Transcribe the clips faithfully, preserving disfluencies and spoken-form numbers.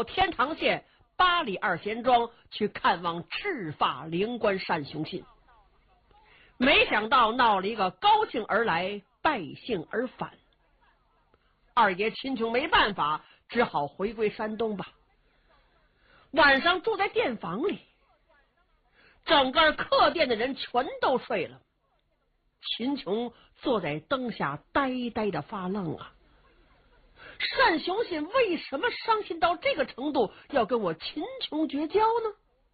天堂县八里二贤庄去看望赤发灵官单雄信，没想到闹了一个高兴而来，败兴而返。二爷秦琼没办法，只好回归山东吧。晚上住在店房里，整个客店的人全都睡了，秦琼坐在灯下呆呆的发愣啊。单雄信为什么伤心到这个程度，要跟我秦琼绝交呢？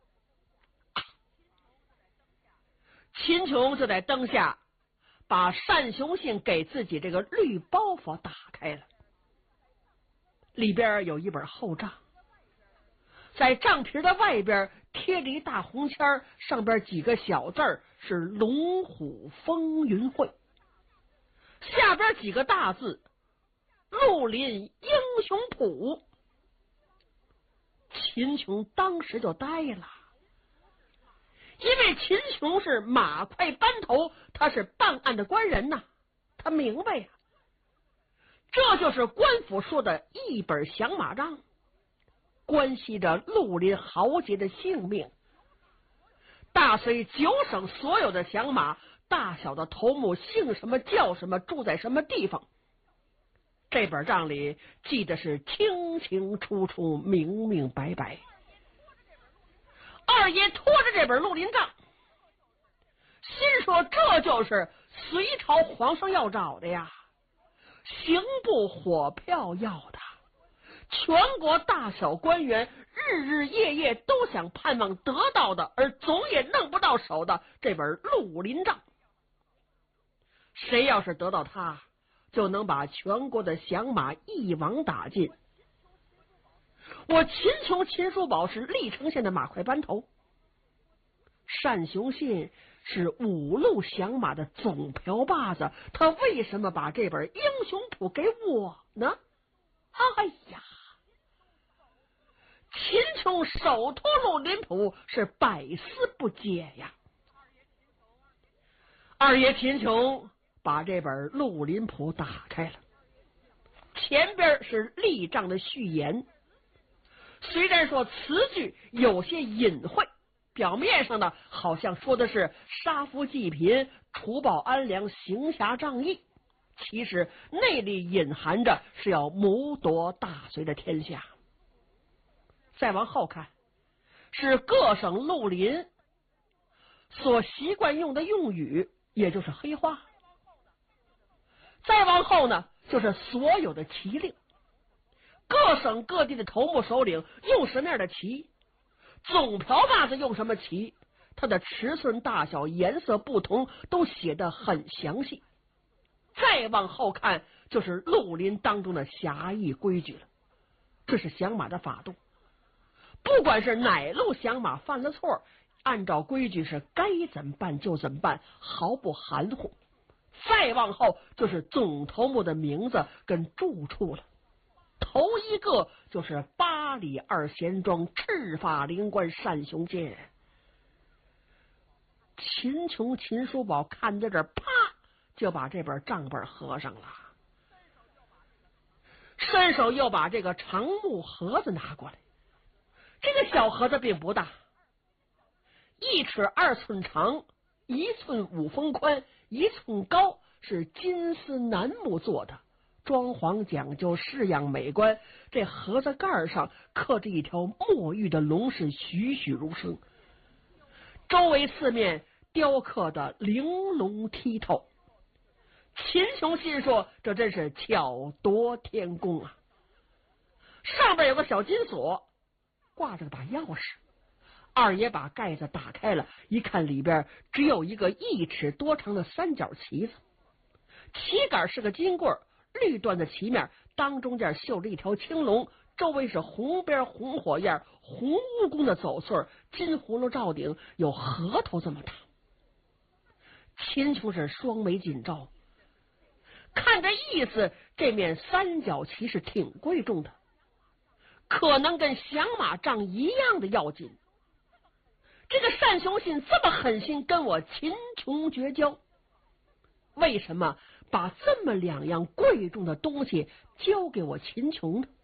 秦琼就在灯下把单雄信给自己这个绿包袱打开了，里边有一本厚账，在账皮的外边贴着一大红签，上边几个小字儿是龙虎风云会，下边几个大字绿林英雄谱。秦琼当时就呆了，因为秦琼是马快班头，他是办案的官人呐，他明白呀，这就是官府说的一本响马账，关系着绿林豪杰的性命。大隋九省所有的响马，大小的头目姓什么叫什么，住在什么地方，这本账里记得是清清楚楚明明白白。二爷拖着这本绿林账，心说这就是隋朝皇上要找的呀，刑部火票要的，全国大小官员日日夜夜都想盼望得到的，而总也弄不到手的这本绿林账。谁要是得到它，就能把全国的响马一网打尽。我秦琼秦叔宝是历城县的马快班头，单雄信是五路响马的总瓢把子，他为什么把这本英雄谱给我呢？哎呀，秦琼手托绿林谱是百思不解呀。二爷秦琼把这本绿林谱打开了，前边是立账的序言，虽然说词句有些隐晦，表面上呢好像说的是杀富济贫、除暴安良、行侠仗义，其实内里隐含着是要谋夺大隋的天下。再往后看，是各省绿林所习惯用的用语，也就是黑话。再往后呢，就是所有的旗令，各省各地的头目首领用什么样的旗，总瓢把子用什么旗，它的尺寸大小颜色不同，都写得很详细。再往后看，就是绿林当中的侠义规矩了，这是响马的法度，不管是哪路响马犯了错，按照规矩是该怎么办就怎么办，毫不含糊。再往后就是总头目的名字跟住处了，头一个就是八里二贤庄赤发灵官单雄信。秦琼秦叔宝看在这儿，啪就把这本账本合上了，伸手又把这个长木盒子拿过来。这个小盒子并不大，一尺二寸长，一寸五分宽，一寸高，是金丝楠木做的，装潢讲究，式样美观。这盒子盖上刻着一条墨玉的龙，是栩栩如生，周围四面雕刻的玲珑剔透。秦琼心说，这真是巧夺天工啊！上边有个小金锁，挂着把钥匙。二爷把盖子打开了，一看里边只有一个一尺多长的三角旗子，旗杆是个金棍，绿缎的旗面，当中间绣着一条青龙，周围是红边红火焰，红蜈蚣的走穗，金葫芦罩顶，有核桃这么大。秦琼是双眉紧皱，看这意思，这面三角旗是挺贵重的，可能跟响马杖一样的要紧。这个单雄信这么狠心跟我秦琼绝交，为什么把这么两样贵重的东西交给我秦琼呢？